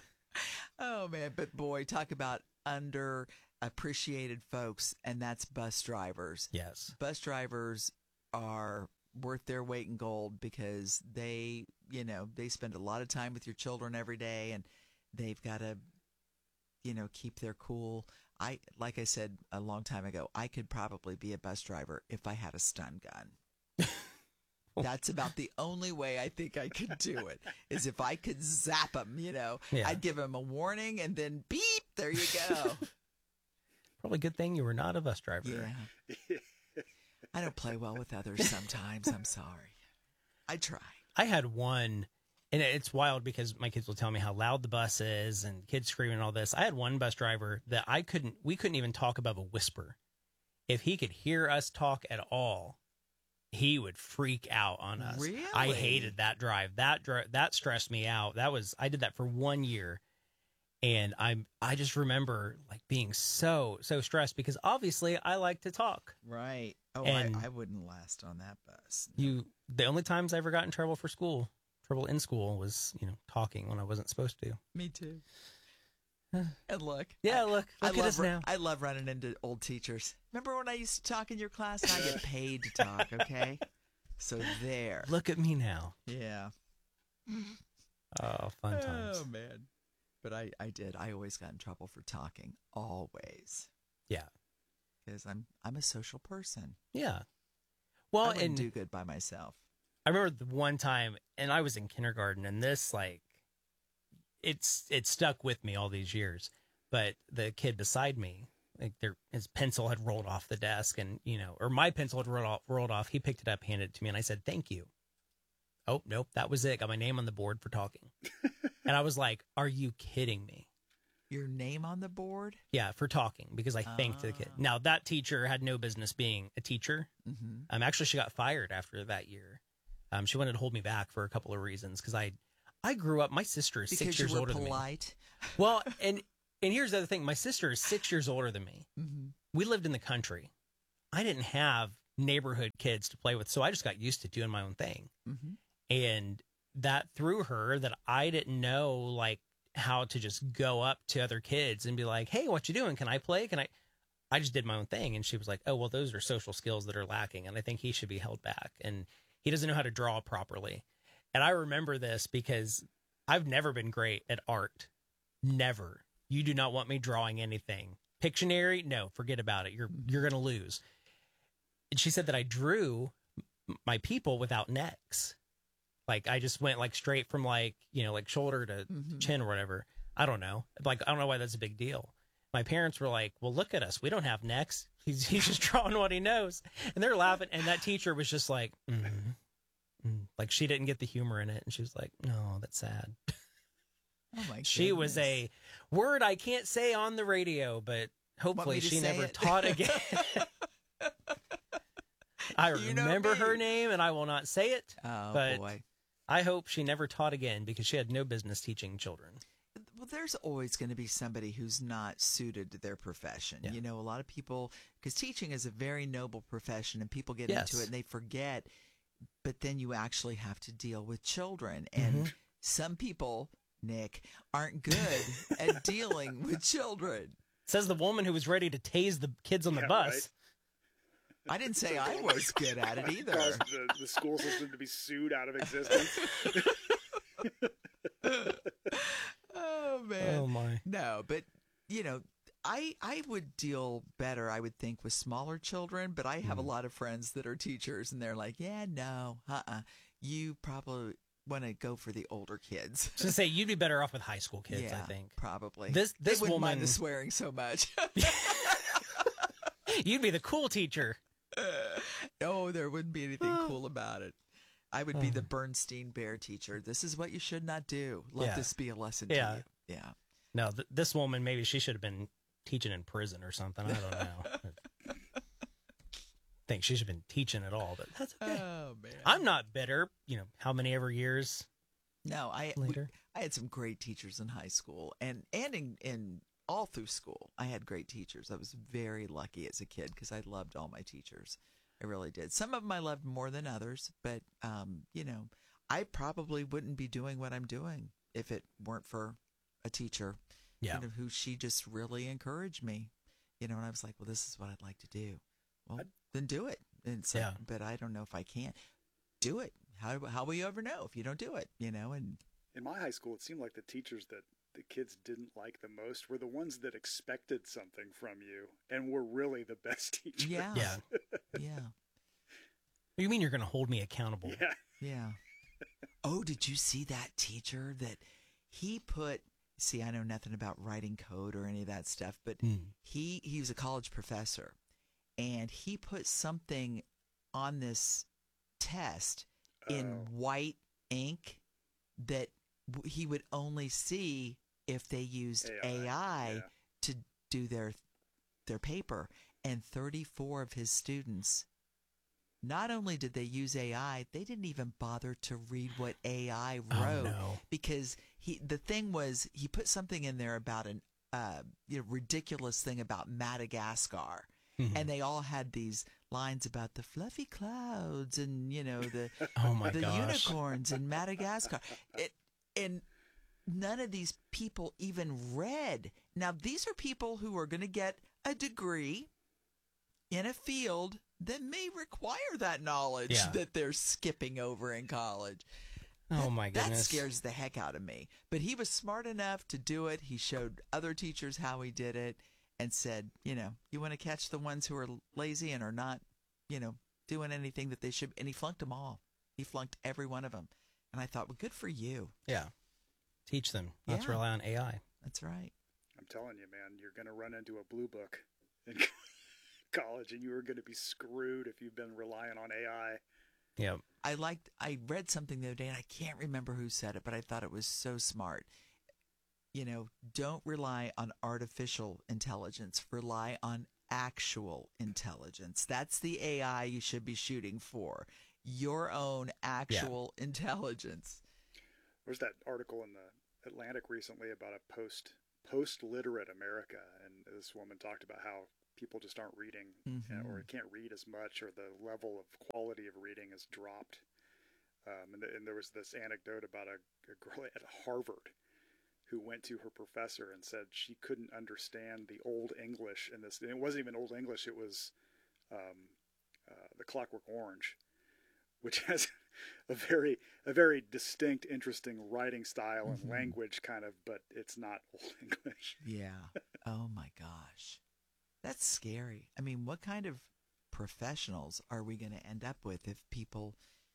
Oh, man. But boy, talk about underappreciated folks, and that's bus drivers. Yes. Bus drivers are worth their weight in gold because they, you know, they spend a lot of time with your children every day, and they've got to, you know, keep their cool. I, like I said a long time ago, I could probably be a bus driver if I had a stun gun. That's about the only way I think I could do it, is if I could zap them, you know. Yeah. I'd give them a warning and then beep, there you go. Probably a good thing you were not a bus driver. Yeah. I don't play well with others sometimes. I'm sorry. I try. I had one, and it's wild because my kids will tell me how loud the bus is and kids screaming and all this. I had one bus driver that I couldn't, we couldn't even talk above a whisper. If he could hear us talk at all, he would freak out on us. Really? I hated that drive. That dri- that stressed me out. That was, I did that for one year. And I'm, I just remember like being so, so stressed because obviously I like to talk. Right. Oh, And- I, I wouldn't last on that bus. You, the only times I ever got in trouble for school, trouble in school was, you know, talking when I wasn't supposed to. Me too. And look. Yeah, look, I look at love, us ru- now. I love running into old teachers. Remember when I used to talk in your class? And I get paid to talk, okay? So there. Look at me now. Yeah. Oh, fun times. Oh, man. But I, I did. I always got in trouble for talking. Always. Yeah. Because I'm I'm a social person. Yeah. I Well, wouldn't and do good by myself. I remember the one time, and I was in kindergarten, and this, like, it's it stuck with me all these years. But the kid beside me, like, their his pencil had rolled off the desk, and, you know, or my pencil had rolled off, rolled off. He picked it up, handed it to me, and I said, thank you. Oh, nope, that was it. Got my name on the board for talking. And I was like, are you kidding me? Your name on the board? Yeah, for talking, because I thanked the kid. Ah. Now, that teacher had no business being a teacher. Mm-hmm. Um, actually, she got fired after that year. Um, she wanted to hold me back for a couple of reasons because I, I grew up, my sister is because six years you were older polite. than me. Well, and, and here's the other thing. My sister is six years older than me. Mm-hmm. We lived in the country. I didn't have neighborhood kids to play with, so I just got used to doing my own thing. Mm-hmm. And that threw her that I didn't know, like, how to just go up to other kids and be like, hey, what you doing? Can I play? Can I? I just did my own thing. And she was like, oh, well, those are social skills that are lacking. And I think he should be held back. And he doesn't know how to draw properly. And I remember this because I've never been great at art. Never. You do not want me drawing anything. Pictionary? No, forget about it. You're, you're going to lose. And she said that I drew my people without necks. Like I just went like straight from like, you know, like shoulder to Mm-hmm. chin or whatever. I don't know. Like, I don't know why that's a big deal. My parents were like, well, look at us. We don't have necks. He's, he's just drawing what he knows. And they're laughing. And that teacher was just like, mm, mm. like she didn't get the humor in it. And she was like, no, that's sad. Oh my She goodness. was a word I can't say on the radio, but hopefully me to she say never it? taught again. I You know remember me. her name and I will not say it. Oh, but boy. I hope she never taught again because she had no business teaching children. Well, there's always going to be somebody who's not suited to their profession. Yeah. You know, a lot of people, because teaching is a very noble profession and people get Yes. into it and they forget, but then you actually have to deal with children. And Mhm. some people, Nick, aren't good at dealing with children. Says the woman who was ready to tase the kids on the Yeah, bus. right. I didn't say I was good at it either. Cause the, the school system to be sued out of existence. Oh, man. Oh, my. No, but, you know, I I would deal better, I would think, with smaller children, but I have a lot of friends that are teachers, and they're like, yeah, no, uh-uh. You probably want to go for the older kids. So say you'd be better off with high school kids, yeah, I think. probably. This They this wouldn't woman, mind the swearing so much. you'd be the cool teacher. No, there wouldn't be anything cool about it. I would be Oh. the Bernstein Bear teacher. This is what you should not do. Let Yeah. this be a lesson Yeah. to you. Yeah. No, th- this woman, maybe she should have been teaching in prison or something. I don't know. I think she should have been teaching at all, but that's okay. Oh, man. I'm not bitter. You know, how many ever years No, I later? I had some great teachers in high school and and in, in all through school. I had great teachers. I was very lucky as a kid because I loved all my teachers. I really did. Some of them I loved more than others, but um, you know, I probably wouldn't be doing what I'm doing if it weren't for a teacher. Yeah. You know, who she just really encouraged me. You know, and I was like, well, this is what I'd like to do. Well, then do it. And so, Yeah. but I don't know if I can do it. How how will you ever know if you don't do it? You know, and In my high school, it seemed like the teachers that the kids didn't like the most were the ones that expected something from you and were really the best teachers. yeah, Yeah. yeah. You mean you're going to hold me accountable? Yeah. Yeah. Oh, did you see that teacher that he put? See, I know nothing about writing code or any of that stuff, but Mm. he he was a college professor, and he put something on this test in Oh. white ink that w- he would only see if they used A I, A I yeah. to do their their paper. And thirty-four of his students, not only did they use A I, they didn't even bother to read what A I wrote. Oh, no. Because he the thing was he put something in there about an uh, you know, ridiculous thing about Madagascar. Mhm. And they all had these lines about the fluffy clouds and, you know, the Oh, my the gosh. unicorns in Madagascar. It, and none of these people even read. Now, these are people who are going to get a degree in a field that may require that knowledge Yeah. that they're skipping over in college. Oh, my That goodness. scares the heck out of me. But he was smart enough to do it. He showed other teachers how he did it and said, you know, you want to catch the ones who are lazy and are not, you know, doing anything that they should. And he flunked them all. He flunked every one of them. And I thought, well, good for you. Yeah. Teach them not to Yeah. rely on A I. That's right. I'm telling you, man, you're going to run into a blue book in college, and you are going to be screwed if you've been relying on A I. Yeah. I liked, I read something the other day, and I can't remember who said it, but I thought it was so smart. You know, don't rely on artificial intelligence. Rely on actual intelligence. That's the A I you should be shooting for. Your own actual intelligence. There's that article in the Atlantic recently about a post post literate America, and this woman talked about how people just aren't reading, Mm-hmm. you know, or can't read as much, or the level of quality of reading has dropped. Um, and, the, and there was this anecdote about a, a girl at Harvard who went to her professor and said she couldn't understand the Old English in this. And it wasn't even Old English; it was um, uh, the Clockwork Orange, which has a very a very distinct, interesting writing style and Mm-hmm. language, kind of, but it's not Old English. Yeah. Oh my gosh. That's scary. I mean, what kind of professionals are we going to end up with if people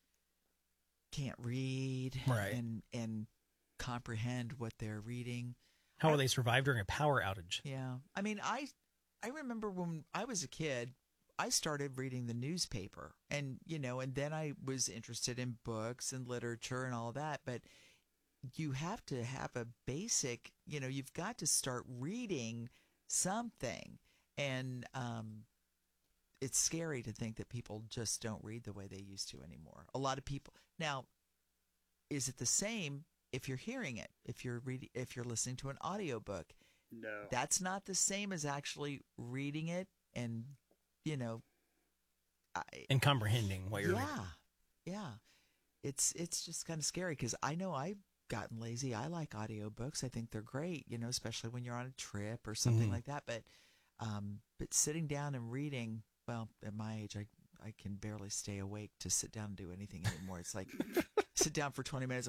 can't read Right. and and comprehend what they're reading? How will they survive during a power outage? Yeah. I mean, I I remember when I was a kid, I started reading the newspaper, and you know, and then I was interested in books and literature and all that, but you have to have a basic, you know, you've got to start reading something. And um it's scary to think that people just don't read the way they used to anymore. A lot of people. Now, is it the same if you're hearing it? If you're reading if you're listening to an audiobook? No. That's not the same as actually reading it and, you know, I, And comprehending what you're yeah, reading. yeah. It's it's just kind of scary because I know I've gotten lazy. I like audiobooks. I think they're great, you know, especially when you're on a trip or something Mhm. like that. But um, but sitting down and reading, well, at my age, I I can barely stay awake to sit down and do anything anymore. It's like sit down for twenty minutes.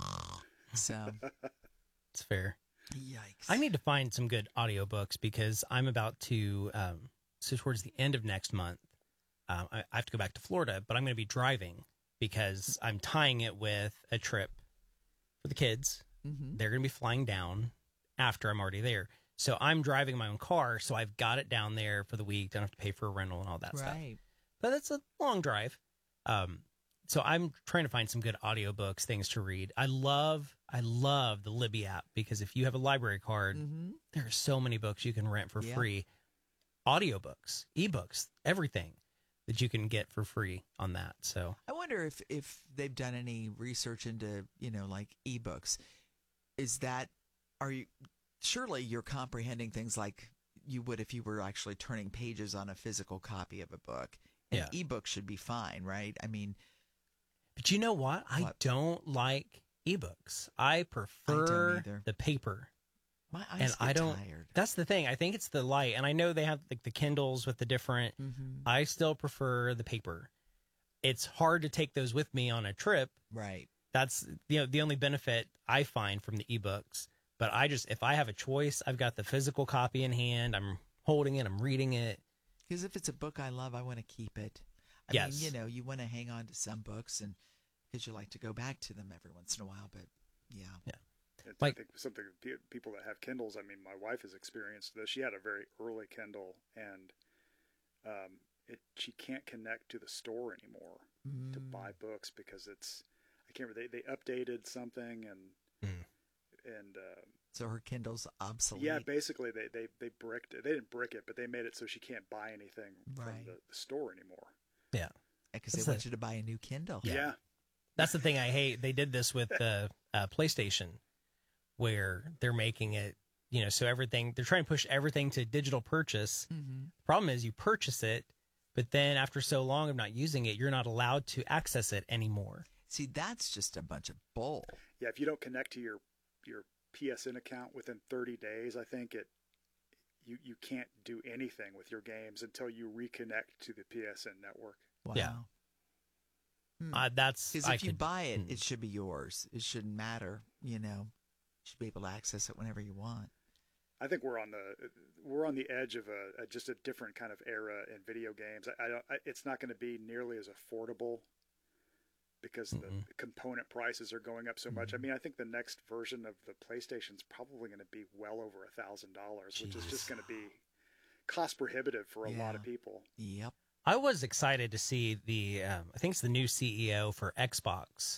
So It's fair. yikes. I need to find some good audiobooks because I'm about to, um, so towards the end of next month, um, I, I have to go back to Florida, but I'm going to be driving because I'm tying it with a trip for the kids. Mhm. They're going to be flying down after I'm already there. So I'm driving my own car, so I've got it down there for the week. Don't have to pay for a rental and all that stuff. Right. But it's a long drive. Um, so I'm trying to find some good audiobooks, things to read. I love, I love the Libby app because if you have a library card, Mm-hmm. there are so many books you can rent for Yeah. free. Audiobooks, ebooks, everything that you can get for free on that. So I wonder if, if they've done any research into, you know, like ebooks. Is that, are you, surely you're comprehending things like you would if you were actually turning pages on a physical copy of a book. An Yeah. ebook should be fine, right? I mean, But you know what? I What? don't like ebooks. I prefer either. the paper. my eyes And get I don't, tired. that's the thing. I think it's the light. And I know they have like the Kindles with the different, Mhm. I still prefer the paper. It's hard to take those with me on a trip. Right. That's you know, the only benefit I find from the ebooks. But I just, if I have a choice, I've got the physical copy in hand. I'm holding it. I'm reading it. Because if it's a book I love, I want to keep it. I Yes. mean, you know, you want to hang on to some books and because you like to go back to them every once in a while. But yeah. Yeah. It's, Like- I think something pe- people that have Kindles. I mean, my wife has experienced this. She had a very early Kindle, and um, it she can't connect to the store anymore to Mm. buy books because it's I can't remember. They they updated something and Mm. and uh, So her Kindle's obsolete. yeah, basically they, they they bricked it. They didn't brick it, but they made it so she can't buy anything Right. from the, the store anymore. Yeah. Because they That's want it. you to buy a new Kindle. Yeah. Yeah. That's the thing I hate. They did this with the uh, PlayStation, where they're making it, you know, so everything, they're trying to push everything to digital purchase. Mm-hmm. Problem is, you purchase it, but then after so long of not using it, you're not allowed to access it anymore. See, that's just a bunch of bull. Yeah, if you don't connect to your your P S N account within thirty days, I think it you you can't do anything with your games until you reconnect to the P S N network. Wow. Yeah. Hmm. Uh, that's Because I if you could- buy it, mm. it should be yours. It shouldn't matter. You know, you should be able to access it whenever you want. I think we're on the we're on the edge of a, a just a different kind of era in video games. I, I don't. I, it's not going to be nearly as affordable because Mm-mm. the component prices are going up so much. I mean, I think the next version of the PlayStation's probably going to be well over a thousand dollars, which is just going to be cost prohibitive for a lot Yeah. of people. Yep. I was excited to see the, um, I think it's the new C E O for Xbox.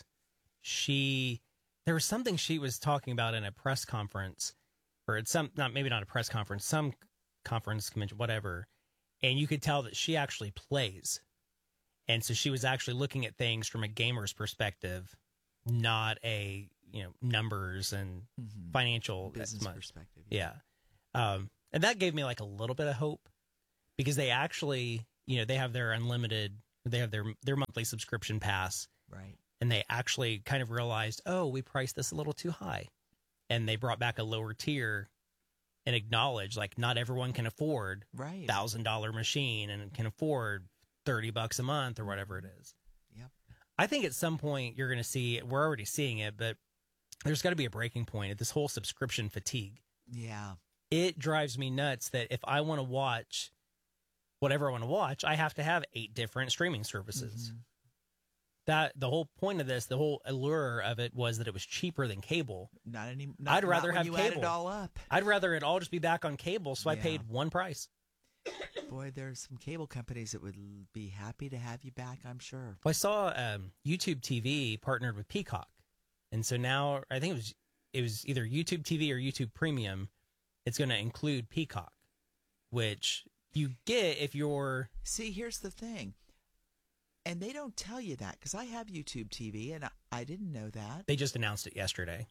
She, there was something she was talking about in a press conference, or at some, not maybe not a press conference, some conference, convention, whatever. And you could tell that she actually plays. And so she was actually looking at things from a gamer's perspective not a, you know, numbers and Mhm. financial Business much. perspective. Yeah. Um, and that gave me like a little bit of hope because they actually, you know, they have their unlimited, they have their, their monthly subscription pass. Right. And they actually kind of realized, oh, we priced this a little too high. And they brought back a lower tier and acknowledged like not everyone can afford Right. thousand dollar machine and can afford thirty bucks a month or whatever it is. Yep. I think at some point you're going to see, we're already seeing it, but there's got to be a breaking point at this whole subscription fatigue. Yeah. It drives me nuts that if I want to watch whatever I want to watch, I have to have eight different streaming services. Mhm. That the whole point of this, the whole allure of it was that it was cheaper than cable. Not any. Not, I'd rather not when have you cable. add it all up. I'd rather it all just be back on cable, so I Yeah. paid one price. Boy, there's some cable companies that would l- be happy to have you back, I'm sure. Well, I saw um, YouTube T V partnered with Peacock, and so now I think it was it was either YouTube T V or YouTube Premium. It's going to include Peacock, which you get if you're. See, here's the thing. And they don't tell you that because I have YouTube T V and I, I didn't know that. They just announced it yesterday.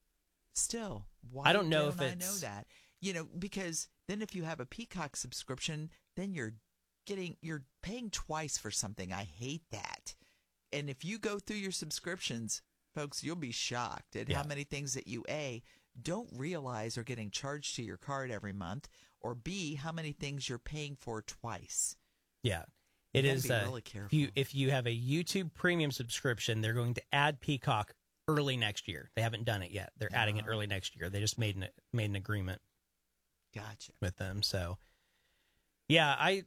Still, why I don't know don't if I it's- know that? You know, because then if you have a Peacock subscription, then you're getting you're paying twice for something. I hate that. And if you go through your subscriptions, folks, you'll be shocked at Yeah. how many things that you A don't realize are getting charged to your card every month, or B, how many things you're paying for twice. Yeah, You it gotta is. be Uh, really if careful. you if you have a YouTube Premium subscription, they're going to add Peacock early next year. They haven't done it yet. They're adding it Oh. early next year. They just made an made an agreement Gotcha. with them. So, yeah, I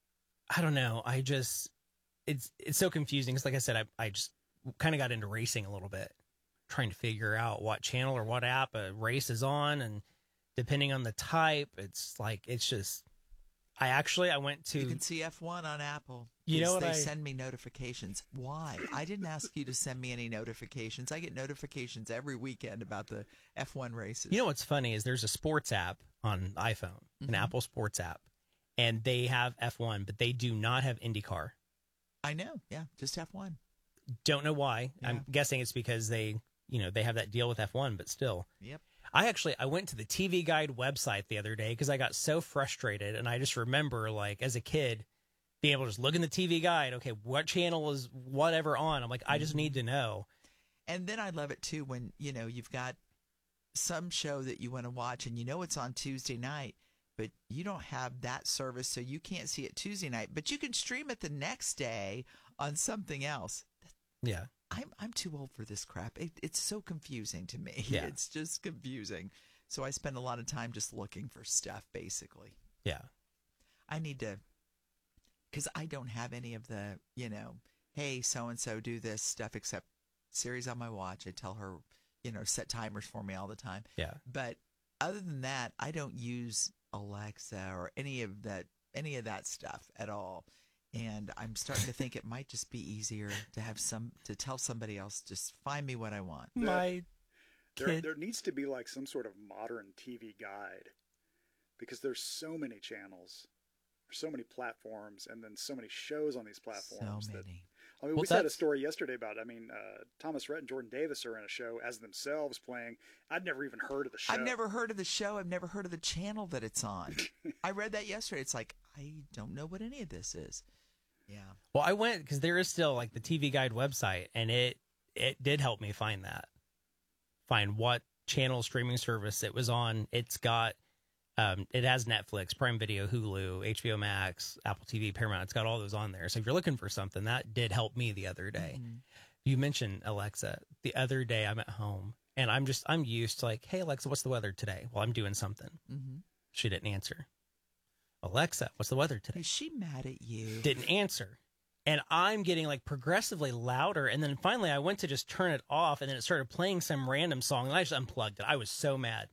I don't know. I just it's it's so confusing. Because like I said, I I just kind of got into racing a little bit, trying to figure out what channel or what app a race is on, and depending on the type, it's like it's just. I actually I went to. You can see F one on Apple. You know 'cause what they I- send me notifications. Why? I didn't ask you to send me any notifications. I get notifications every weekend about the F one races. You know what's funny is there's a sports app on iPhone, an Mhm. Apple Sports app, and they have F one, but they do not have IndyCar. I know. Yeah, just F one. Don't know why. Yeah. I'm guessing it's because they, you know, they have that deal with F one, but still. Yep. I actually I went to the T V Guide website the other day because I got so frustrated, and I just remember like as a kid being able to just look in the T V Guide. Okay, what channel is whatever on? I'm like, I just need to know. And then I love it too when, you know, you've got some show that you want to watch and you know it's on Tuesday night, but you don't have that service, so you can't see it Tuesday night, but you can stream it the next day on something else. Yeah. I'm I'm too old for this crap. It, it's so confusing to me. Yeah. It's just confusing. So I spend a lot of time just looking for stuff, basically. Yeah. I need to, because I don't have any of the, you know, hey, so-and-so do this stuff, except Siri's on my watch. I tell her, you know, set timers for me all the time. Yeah. But other than that, I don't use Alexa or any of that, any of that stuff at all. And I'm starting to think it might just be easier to have some, to tell somebody else, just find me what I want. My There, kid. there needs to be like some sort of modern T V guide because there's so many channels, there's so many platforms, and then so many shows on these platforms. So that, many. I mean, Well, we had a that's- story yesterday about, I mean, uh, Thomas Rhett and Jordan Davis are in a show as themselves playing. I'd never even heard of the show. I've never heard of the show. I've never heard of the channel that it's on. I read that yesterday. It's like, I don't know what any of this is. Yeah. Well, I went because there is still like the T V Guide website, and it it did help me find that, find what channel streaming service it was on. It's got, um, it has Netflix, Prime Video, Hulu, H B O Max, Apple T V, Paramount. It's got all those on there. So if you're looking for something, that did help me the other day. Mm-hmm. You mentioned Alexa. The other day, I'm at home, and I'm just I'm used to like, hey Alexa, what's the weather today? Well, I'm doing something. Mm-hmm. She didn't answer. Alexa, what's the weather today? Is she mad at you? Didn't answer. And I'm getting like progressively louder. And then finally I went to just turn it off, and then it started playing some random song, and I just unplugged it. I was so mad.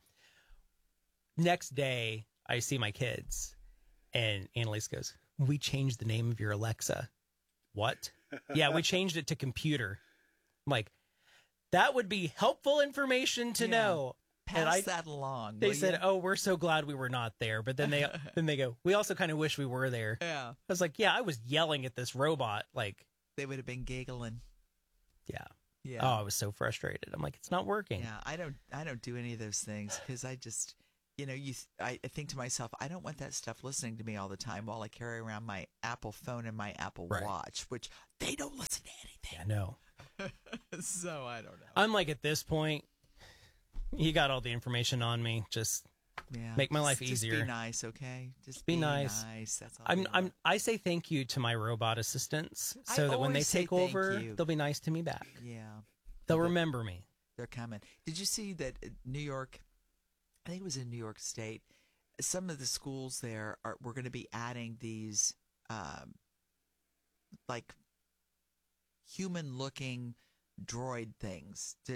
Next day, I see my kids, and Annalise goes, we changed the name of your Alexa. What? Yeah, we changed it to computer. I'm like, that would be helpful information to Yeah. know. Pass And I- that along. They will said, you? "Oh, we're so glad we were not there." But then they then they go, "We also kind of wish we were there." Yeah. I was like, "Yeah, I was yelling at this robot." Like, They would have been giggling. yeah, Yeah. Oh, I was so frustrated. I'm like, it's not working. Yeah, I don't I don't do any of those things because I just, you know, you th- I think to myself, I don't want that stuff listening to me all the time while I carry around my Apple phone and my Apple Right. Watch, which they don't listen to anything. Yeah, no. So I don't know. I'm like, at this point, you got all the information on me. Just Yeah, make my just- life just easier. be nice, okay? Just be, be nice. nice, that's all I'm, we I'm, want. I say thank you to my robot assistants I so that when they always say take thank over, you. they'll be nice to me back. Yeah. They'll But remember me. They're coming. Did you see that uh, New York, I think it was in New York State, some of the schools there are we're going to be adding these um, like human looking droid things to